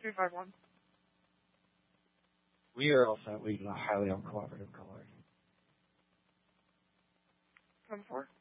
351. We are also highly uncooperative caller. 10-4.